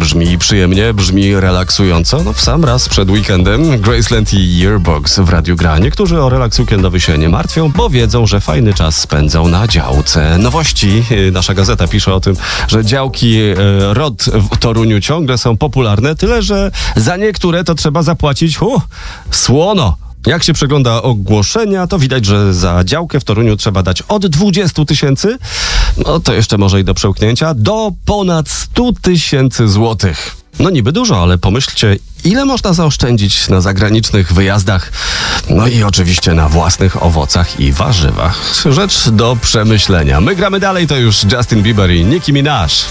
brzmi przyjemnie, brzmi relaksująco. No w sam raz przed weekendem Graceland i Yearbox w Radiu Gra. Niektórzy o relaks weekendowy się nie martwią, bo wiedzą, że fajny czas spędzą na działce. Nowości. Nasza gazeta pisze o tym, że działki ROD w Toruniu ciągle są popularne, tyle że za niektóre to trzeba zapłacić słono. Jak się przegląda ogłoszenia, to widać, że za działkę w Toruniu trzeba dać od 20 000, no to jeszcze może i do przełknięcia, do ponad 100 000 złotych. No niby dużo, ale pomyślcie, ile można zaoszczędzić na zagranicznych wyjazdach, no i oczywiście na własnych owocach i warzywach. Rzecz do przemyślenia. My gramy dalej, to już Justin Bieber i Nicki Minaj.